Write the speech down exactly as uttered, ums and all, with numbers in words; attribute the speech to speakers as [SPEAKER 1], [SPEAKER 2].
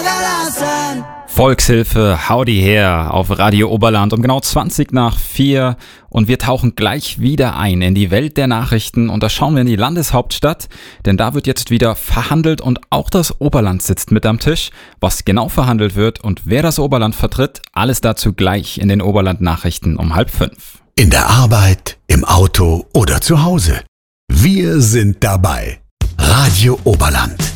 [SPEAKER 1] Volkshilfe, howdy her auf Radio Oberland um genau zwanzig nach vier und wir tauchen gleich wieder ein in die Welt der Nachrichten und da schauen wir in die Landeshauptstadt, denn da wird jetzt wieder verhandelt und auch das Oberland sitzt mit am Tisch. Was genau verhandelt wird und wer das Oberland vertritt, alles dazu gleich in den Oberland-Nachrichten um halb fünf.
[SPEAKER 2] In der Arbeit, im Auto oder zu Hause. Wir sind dabei. Radio Oberland.